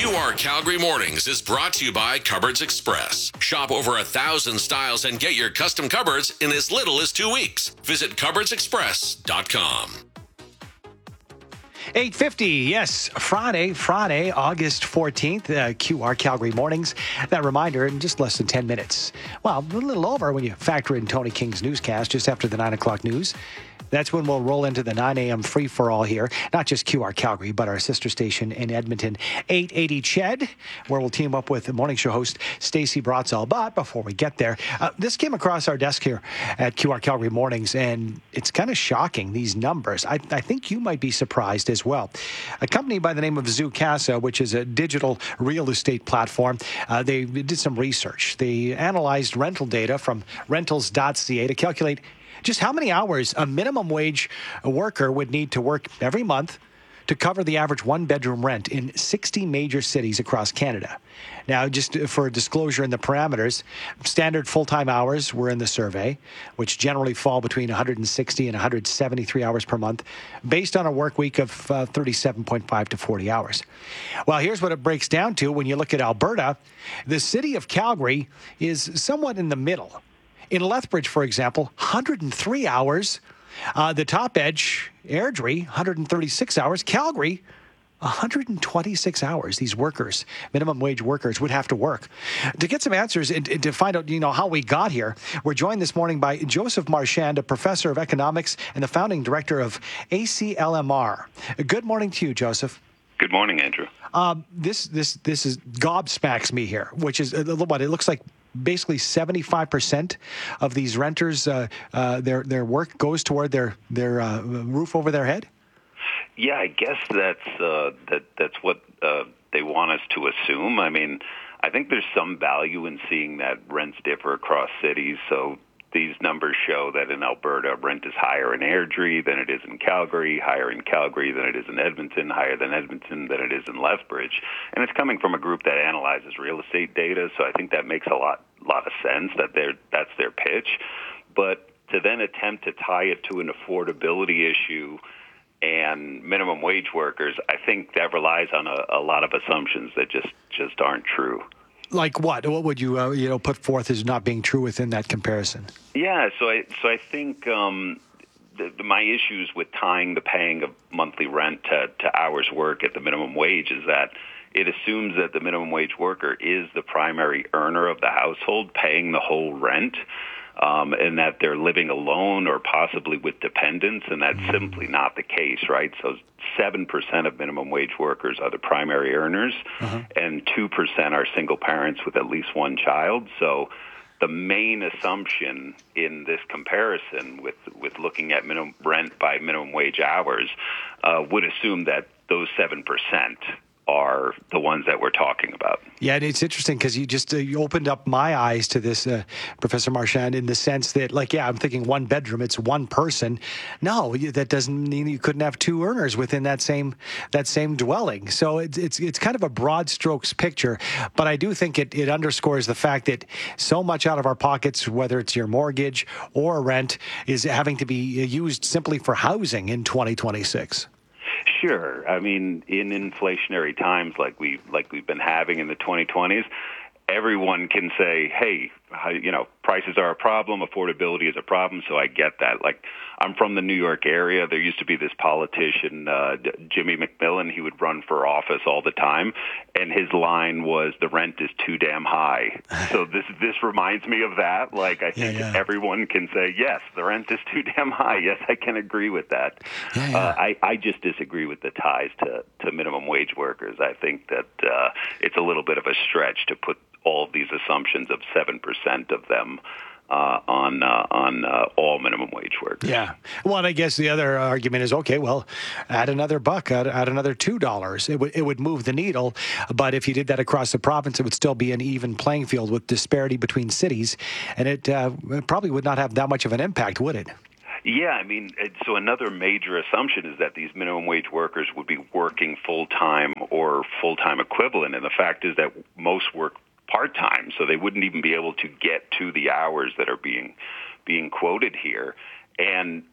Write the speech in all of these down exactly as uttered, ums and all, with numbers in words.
Q R Calgary Mornings is brought to you by Cupboards Express. Shop over a thousand styles and get your custom cupboards in as little as two weeks. Visit cupboards express dot com. eight fifty, yes, Friday, Friday, August fourteenth, uh, Q R Calgary Mornings. That reminder in just less than ten minutes. Well, a little over when you factor in Tony King's newscast just after the nine o'clock news. That's when we'll roll into the nine a.m. free-for-all here. Not just Q R Calgary, but our sister station in Edmonton, eight eighty C H E D, where we'll team up with the morning show host Stacey Brotzel. But before we get there, uh, this came across our desk here at Q R Calgary Mornings, and it's kind of shocking, these numbers. I, I think you might be surprised as well. A company by the name of Zoocasa, which is a digital real estate platform, uh, they did some research. They analyzed rental data from rentals dot c a to calculate just how many hours a minimum wage worker would need to work every month to cover the average one-bedroom rent in sixty major cities across Canada. Now, just for disclosure in the parameters, standard full-time hours were in the survey, which generally fall between one hundred sixty and one hundred seventy-three hours per month, based on a work week of uh, thirty-seven point five to forty hours. Well, here's what it breaks down to when you look at Alberta. The city of Calgary is somewhat in the middle. In Lethbridge, for example, one hundred three hours. Uh, the top edge, Airdrie, one hundred thirty-six hours. Calgary, one hundred twenty-six hours. These workers, minimum wage workers, would have to work. To get some answers and, and to find out, you know, how we got here, we're joined this morning by Joseph Marchand, a professor of economics and the founding director of A C L M R. Good morning to you, Joseph. Good morning, Andrew. Um, this this this is gobsmacks me here, which is uh, what it looks like. Basically, seventy-five percent of these renters, uh, uh, their their work goes toward their their uh, roof over their head. Yeah, I guess that's uh, that that's what uh, they want us to assume. I mean, I think there's some value in seeing that rents differ across cities. So these numbers show that in Alberta, rent is higher in Airdrie than it is in Calgary, higher in Calgary than it is in Edmonton, higher than Edmonton than it is in Lethbridge. And it's coming from a group that analyzes real estate data, so I think that makes a lot lot of sense that they're, that's their pitch. But to then attempt to tie it to an affordability issue and minimum wage workers, I think that relies on a, a lot of assumptions that just, just aren't true. Like what? What would you uh, you know put forth as not being true within that comparison? Yeah, so I so I think um, the, the, my issues with tying the paying of monthly rent to, to hours work at the minimum wage is that it assumes that the minimum wage worker is the primary earner of the household, paying the whole rent, um, and that they're living alone or possibly with dependents, and that's simply not the case, right? So seven percent of minimum wage workers are the primary earners, uh-huh. and two percent are single parents with at least one child. So the main assumption in this comparison with, with looking at minimum rent by minimum wage hours uh, would assume that those seven percent are the ones that we're talking about. Yeah, and it's interesting because you just uh, you opened up my eyes to this, uh, Professor Marchand, in the sense that, like, yeah, I'm thinking one bedroom, it's one person. No, that doesn't mean you couldn't have two earners within that same that same dwelling. So it's it's it's kind of a broad strokes picture, but I do think it, it underscores the fact that so much out of our pockets, whether it's your mortgage or rent, is having to be used simply for housing in twenty twenty-six. Sure. I mean, in inflationary times like we like we've been having in the twenty twenties, everyone can say, "Hey, you know, prices are a problem, affordability is a problem." So I get that. Like, I'm from the New York area. There used to be this politician, uh, Jimmy McMillan. He would run for office all the time, and his line was, "The rent is too damn high." So this this reminds me of that. Like, I think yeah, yeah. everyone can say, "Yes, the rent is too damn high." Yes, I can agree with that. Yeah, yeah. Uh, I I just disagree with the ties to to minimum wage workers. I think that uh, it's a little bit of a stretch to put all of these assumptions of seven percent of them uh, on uh, on uh, all minimum wage workers. Yeah. Well, and I guess the other argument is, okay, well, add another buck, add, add another two dollars. It would it would move the needle, but if you did that across the province, it would still be an even playing field with disparity between cities, and it, uh, it probably would not have that much of an impact, would it? Yeah, I mean, so another major assumption is that these minimum wage workers would be working full-time or full-time equivalent, and the fact is that most work part-time, so they wouldn't even be able to get to the hours that are being being quoted here. And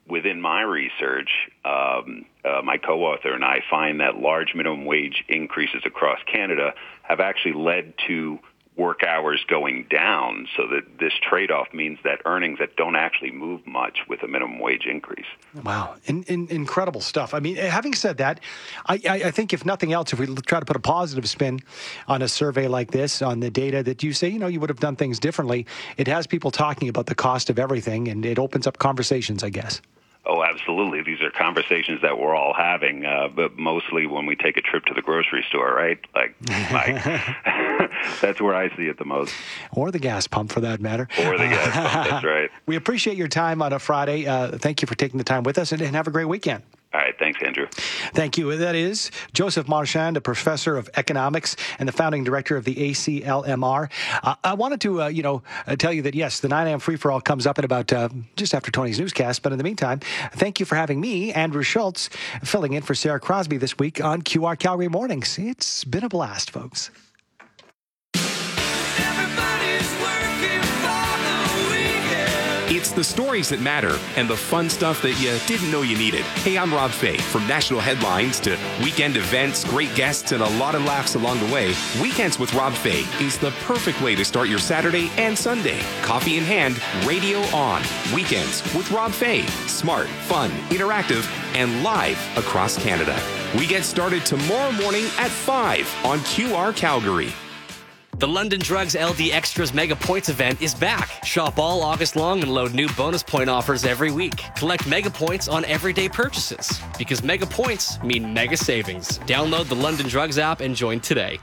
within my research, um, uh, my co-author and I find that large minimum wage increases across Canada have actually led to work hours going down, so that this trade-off means that earnings that don't actually move much with a minimum wage increase. Wow. In, in, incredible stuff. I mean, having said that, I, I, I think if nothing else, if we try to put a positive spin on a survey like this, on the data that you say, you know, you would have done things differently, it has people talking about the cost of everything, and it opens up conversations, I guess. Oh, absolutely. These are conversations that we're all having, uh, but mostly when we take a trip to the grocery store, right? Like, like that's where I see it the most. Or the gas pump, for that matter. Or the gas pump, that's right. We appreciate your time on a Friday. Uh, thank you for taking the time with us, and, and have a great weekend. All right. Thanks, Andrew. Thank you. That is Joseph Marchand, a professor of economics and the founding director of the A C L M R. Uh, I wanted to, uh, you know, uh, tell you that, yes, the nine a.m. free-for-all comes up in about uh, just after Tony's newscast. But in the meantime, thank you for having me, Andrew Schultz, filling in for Sarah Crosby this week on Q R Calgary Mornings. It's been a blast, folks. It's the stories that matter and the fun stuff that you didn't know you needed. Hey, I'm Rob Fay. From national headlines to weekend events, great guests, and a lot of laughs along the way, Weekends with Rob Fay is the perfect way to start your Saturday and Sunday. Coffee in hand, radio on. Weekends with Rob Fay. Smart, fun, interactive, and live across Canada. We get started tomorrow morning at five on Q R Calgary. The London Drugs L D Extras Mega Points event is back. Shop all August long and load new bonus point offers every week. Collect Mega Points on everyday purchases, because Mega Points mean mega savings. Download the London Drugs app and join today.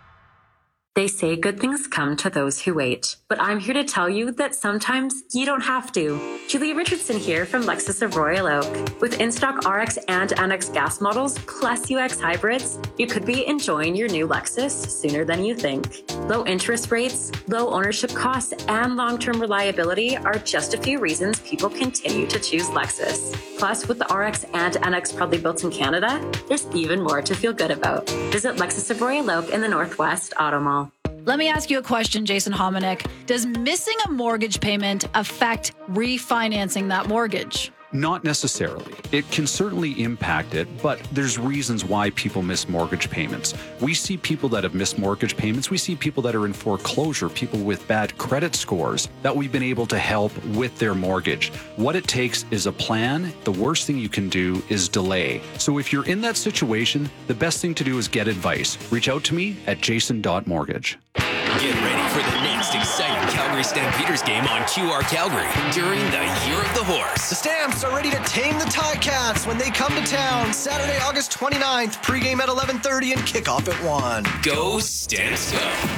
They say good things come to those who wait, but I'm here to tell you that sometimes you don't have to. Julia Richardson here from Lexus of Royal Oak. With in-stock R X and N X gas models plus U X hybrids, you could be enjoying your new Lexus sooner than you think. Low interest rates, low ownership costs, and long-term reliability are just a few reasons people continue to choose Lexus. Plus, with the R X and N X proudly built in Canada, there's even more to feel good about. Visit Lexus of Royal Oak in the Northwest Auto Mall. Let me ask you a question, Jason Hominick. Does missing a mortgage payment affect refinancing that mortgage? Not necessarily. It can certainly impact it, but there's reasons why people miss mortgage payments. We see people that have missed mortgage payments. We see people that are in foreclosure, people with bad credit scores that we've been able to help with their mortgage. What it takes is a plan. The worst thing you can do is delay. So if you're in that situation, the best thing to do is get advice. Reach out to me at jason dot mortgage. Get ready for the next exciting Calgary Stampeders game on Q R Calgary during the Year of the Horse. The Stamps are ready to tame the Ticats when they come to town. Saturday, August twenty-ninth, pregame at eleven thirty and kickoff at one. Go Stamps go!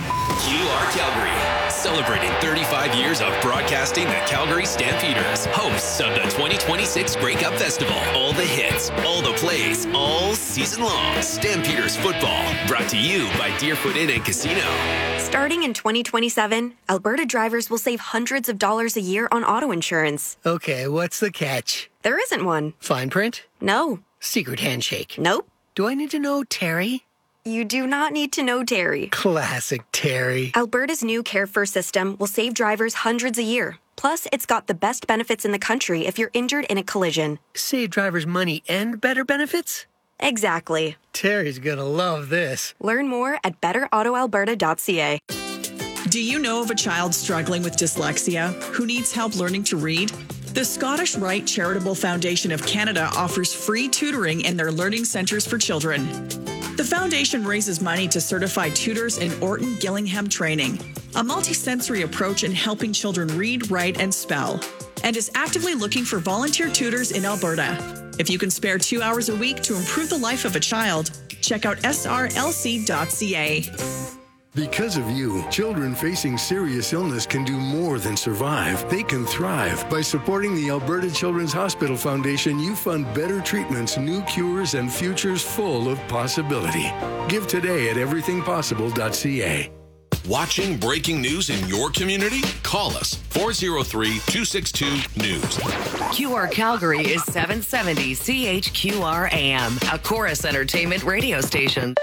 Q R Calgary, celebrating thirty-five years of broadcasting the Calgary Stampeders, hosts of the twenty twenty-six Grey Cup Festival. All the hits, all the plays, all season long. Stampeders football, brought to you by Deerfoot Inn and Casino. Starting in twenty twenty-seven, Alberta drivers will save hundreds of dollars a year on auto insurance. Okay, what's the catch? There isn't one. Fine print? No. Secret handshake? Nope. Do I need to know Terry? You do not need to know Terry. Classic Terry. Alberta's new Care First system will save drivers hundreds a year. Plus, it's got the best benefits in the country if you're injured in a collision. Save drivers money and better benefits? Exactly. Terry's gonna love this. Learn more at better auto alberta dot c a. Do you know of a child struggling with dyslexia who needs help learning to read? The Scottish Rite Charitable Foundation of Canada offers free tutoring in their learning centres for children. The foundation raises money to certify tutors in Orton Gillingham training, a multisensory approach in helping children read, write, and spell, and is actively looking for volunteer tutors in Alberta. If you can spare two hours a week to improve the life of a child, check out s r l c dot c a. Because of you, children facing serious illness can do more than survive. They can thrive. By supporting the Alberta Children's Hospital Foundation, you fund better treatments, new cures, and futures full of possibility. Give today at everything possible dot c a. Watching breaking news in your community? Call us four oh three, two six two, news. Q R Calgary is seven seventy C H Q R A M, a Chorus Entertainment radio station.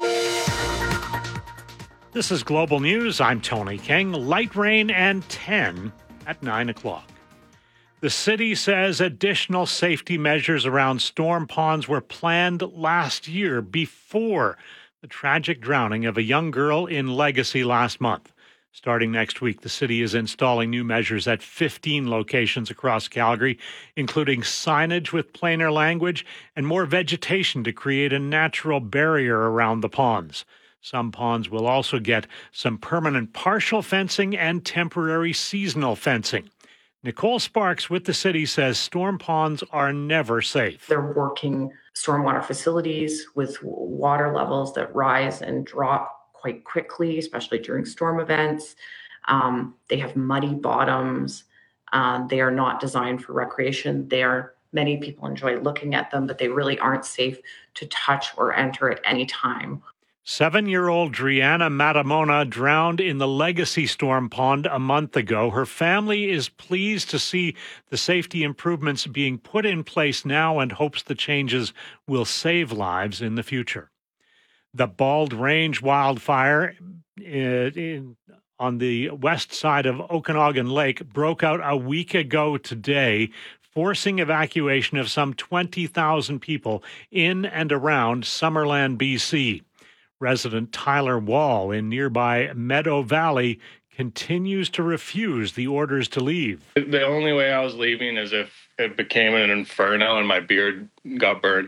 This is Global News. I'm Tony King. Light rain and ten at nine o'clock. The city says additional safety measures around storm ponds were planned last year before the tragic drowning of a young girl in Legacy last month. Starting next week, the city is installing new measures at fifteen locations across Calgary, including signage with plainer language and more vegetation to create a natural barrier around the ponds. Some ponds will also get some permanent partial fencing and temporary seasonal fencing. Nicole Sparks with the city says storm ponds are never safe. They're working stormwater facilities with water levels that rise and drop quite quickly, especially during storm events. Um, they have muddy bottoms. Uh, they are not designed for recreation. They are, many people enjoy looking at them, but they really aren't safe to touch or enter at any time. Seven-year-old Driana Matamona drowned in the Legacy storm pond a month ago. Her family is pleased to see the safety improvements being put in place now and hopes the changes will save lives in the future. The Bald Range wildfire in, on the west side of Okanagan Lake broke out a week ago today, forcing evacuation of some twenty thousand people in and around Summerland, B C. Resident Tyler Wall in nearby Meadow Valley continues to refuse the orders to leave. The only way I was leaving is if it became an inferno and my beard got burned.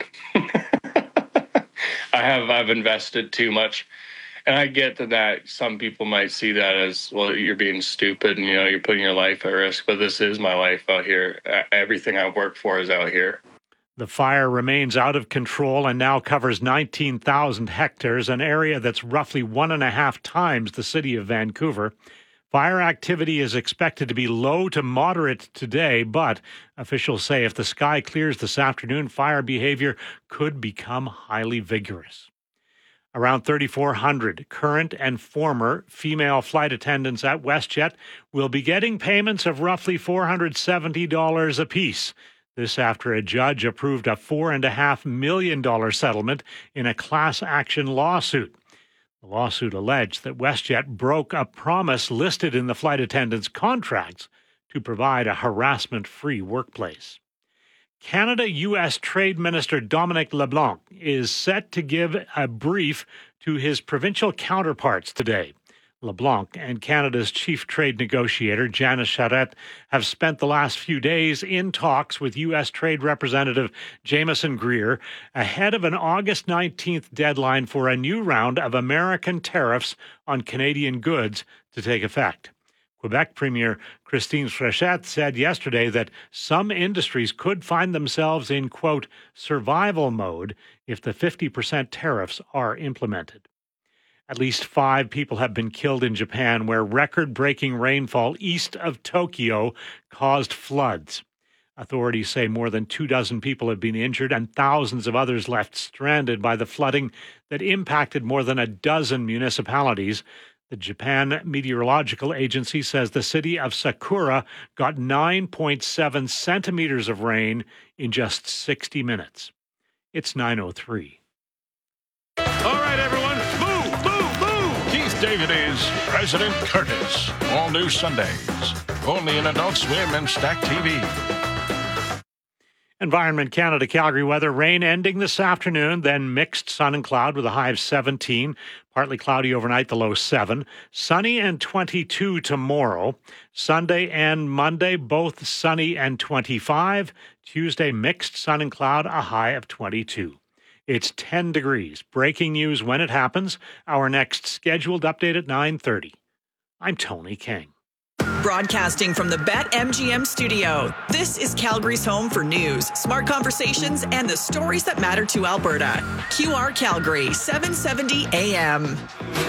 I have I've invested too much, and I get that, that some people might see that as, well, you're being stupid and, you know, you're putting your life at risk, but this is my life out here. Everything I work for is out here. The fire remains out of control and now covers nineteen thousand hectares, an area that's roughly one and a half times the city of Vancouver. Fire activity is expected to be low to moderate today, but officials say if the sky clears this afternoon, fire behavior could become highly vigorous. Around thirty-four hundred current and former female flight attendants at WestJet will be getting payments of roughly four hundred seventy dollars apiece. This after a judge approved a four point five million dollars settlement in a class action lawsuit. The lawsuit alleged that WestJet broke a promise listed in the flight attendants' contracts to provide a harassment-free workplace. Canada-U S Trade Minister Dominic LeBlanc is set to give a brief to his provincial counterparts today. LeBlanc and Canada's chief trade negotiator, Janice Charette, have spent the last few days in talks with U S Trade Representative Jameson Greer ahead of an August nineteenth deadline for a new round of American tariffs on Canadian goods to take effect. Quebec Premier Christine Fréchette said yesterday that some industries could find themselves in, quote, survival mode if the fifty percent tariffs are implemented. At least five people have been killed in Japan, where record-breaking rainfall east of Tokyo caused floods. Authorities say more than two dozen people have been injured and thousands of others left stranded by the flooding that impacted more than a dozen municipalities. The Japan Meteorological Agency says the city of Sakura got nine point seven centimeters of rain in just sixty minutes. It's nine oh three. All right, everyone, move, move, move! Keith David is President Curtis. All new Sundays. Only in Adult Swim and Stack T V. Environment Canada Calgary weather. Rain ending this afternoon, then mixed sun and cloud with a high of seventeen. Partly cloudy overnight, the low seven. Sunny and twenty-two tomorrow. Sunday and Monday, both sunny and twenty-five. Tuesday, mixed sun and cloud, a high of twenty-two. It's ten degrees. Breaking news when it happens. Our next scheduled update at nine thirty. I'm Tony King. Broadcasting from the BetMGM studio, this is Calgary's home for news, smart conversations, and the stories that matter to Alberta. Q R Calgary, seven seventy A M.